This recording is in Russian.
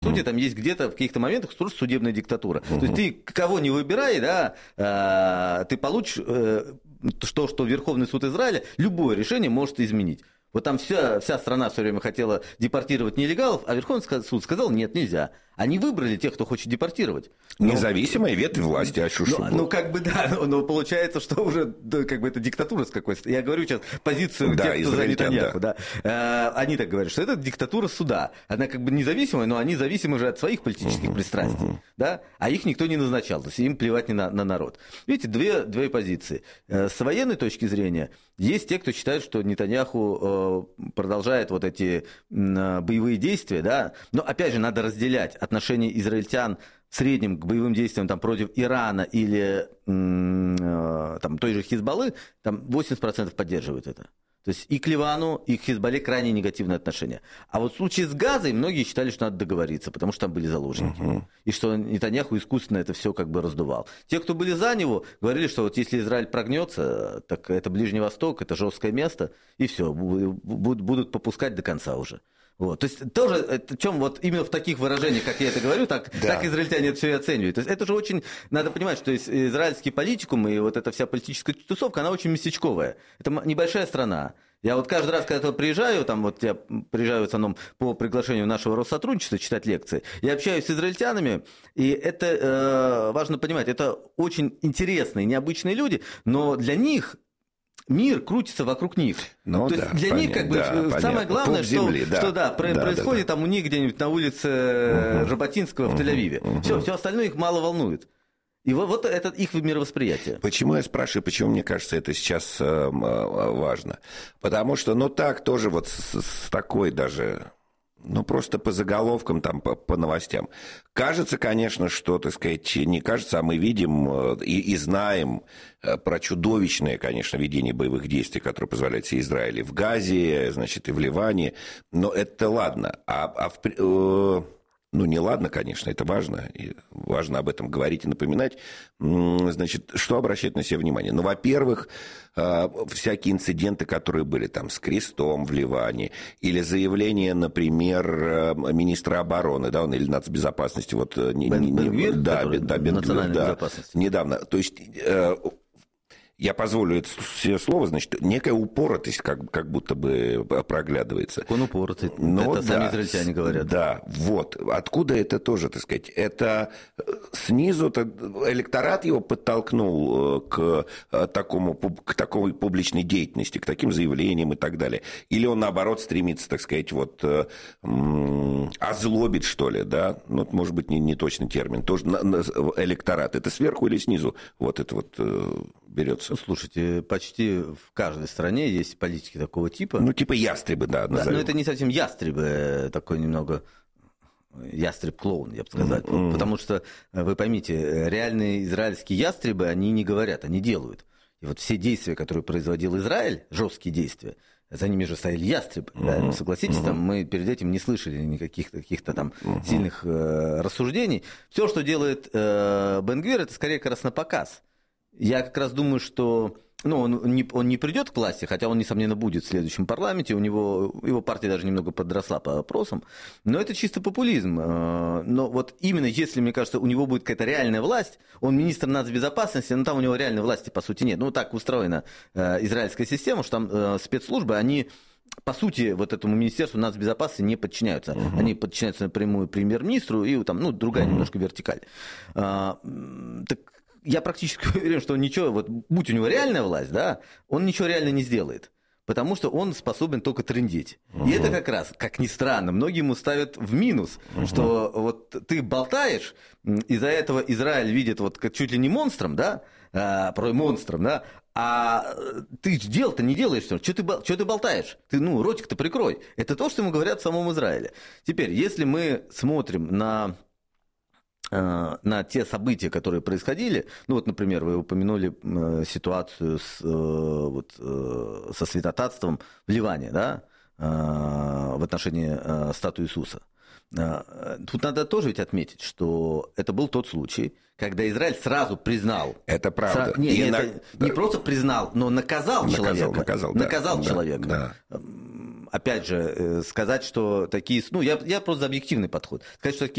сути, там есть где-то в каких-то моментах просто судебная диктатура. То есть ты кого не выбирай, да, ты получишь что Верховный суд Израиля любое решение может изменить. Вот там вся страна все время хотела депортировать нелегалов, а Верховный суд сказал, нет, нельзя. Они выбрали тех, кто хочет депортировать. Независимая ветвь власти, Ну, как бы, да, но получается, что уже, да, как бы, это диктатура с какой-то... Я говорю сейчас позицию тех, кто за Нетаньяху, да. Они так говорят, что это диктатура суда. Она как бы независимая, но они зависимы же от своих политических пристрастий, да, а их никто не назначал, то есть им плевать на народ. Видите, две позиции. С военной точки зрения есть те, кто считает, что Нетаньяху продолжает вот эти боевые действия, да, но, опять же, надо разделять отношение израильтян в среднем к боевым действиям там, против Ирана или там, той же Хизбаллы, там 80% поддерживают это. То есть и к Ливану, и к Хизбалле крайне негативное отношение. А вот в случае с Газой многие считали, что надо договориться, потому что там были заложники. И что Нетаньяху искусственно это все как бы раздувал. Те, кто были за него, говорили, что вот если Израиль прогнется, так это Ближний Восток, это жесткое место, и все, будут попускать до конца уже. Вот. То есть тоже, в чем вот именно в таких выражениях, как я это говорю, так израильтяне это все и оценивают. То есть это же очень, надо понимать, что израильский политикум и вот эта вся политическая тусовка, она очень местечковая. Это небольшая страна. Я вот каждый раз, когда приезжаю, там вот я приезжаю в основном по приглашению нашего Россотрудничества читать лекции, я общаюсь с израильтянами, и это важно понимать, это очень интересные, необычные люди, но для них мир крутится вокруг них. Ну, то есть для них как бы самое главное, происходит там у них где-нибудь на улице Жаботинского в Тель-Авиве. Все остальное их мало волнует. И вот это их мировосприятие. Почему я спрашиваю, почему мне кажется это сейчас важно? Потому что, так тоже вот с такой даже... просто по заголовкам, там, по новостям. Кажется, конечно, что, так сказать, не кажется, а мы видим и знаем про чудовищное, конечно, ведение боевых действий, которое позволяет себе Израиль и в Газе, значит, и в Ливане. Но это ладно. Не ладно, конечно, это важно, и важно об этом говорить и напоминать. Значит, что обращать на себя внимание? Во-первых, всякие инциденты, которые были там с крестом в Ливане, или заявление, например, министра обороны, да, или нацбезопасности, Бен-Гвир, национальной безопасности. Недавно, то есть... Я позволю это слово, значит, некая упоротость как будто бы проглядывается. Он упоротый, это сами израильтяне говорят. Да, вот. Откуда это тоже, так сказать? Это снизу электорат его подтолкнул к такой публичной деятельности, к таким заявлениям и так далее. Или он, наоборот, стремится, так сказать, озлобить, что ли, да? Может быть, не точный термин. Тоже электорат. Это сверху или снизу? Вот это берется. Слушайте, почти в каждой стране есть политики такого типа. Типа ястребы, да, назовем. Но это не совсем ястребы, такой немного ястреб-клоун, я бы сказал. Потому что, вы поймите, реальные израильские ястребы, они не говорят, они делают. И вот все действия, которые производил Израиль, жесткие действия, за ними же стояли ястребы. Да? Согласитесь, там мы перед этим не слышали никаких каких-то там сильных рассуждений. Все, что делает Бен-Гвир, это скорее как раз на показ. Я как раз думаю, что он не придет к власти, хотя он, несомненно, будет в следующем парламенте, его партия даже немного подросла по опросам, но это чисто популизм. Но вот именно если, мне кажется, у него будет какая-то реальная власть, он министр нацбезопасности, но там у него реальной власти, по сути, нет. Так устроена израильская система, что там спецслужбы, они... По сути, вот этому Министерству нацбезопасности не подчиняются. Они подчиняются напрямую премьер-министру и там, другая немножко вертикаль. Так я практически уверен, что ничего, будь у него реальная власть, да, он ничего реально не сделает. Потому что он способен только трындеть. И это как раз, как ни странно, многие ему ставят в минус, что ты болтаешь, из-за этого Израиль видит как чуть ли не монстром, да, монстром, да, а ты дел-то не делаешь, что ты болтаешь? Ты, ротик-то прикрой. Это то, что ему говорят в самом Израиле. Теперь, если мы смотрим на те события, которые происходили, например, вы упомянули ситуацию со святотатством в Ливане, да, в отношении статуи Иисуса. Тут надо тоже ведь отметить, что это был тот случай, когда Израиль сразу признал. Это правда. Не просто признал, но наказал человека. Наказал человека. Да. Опять же, сказать, что такие... Я просто за объективный подход. Сказать, что такие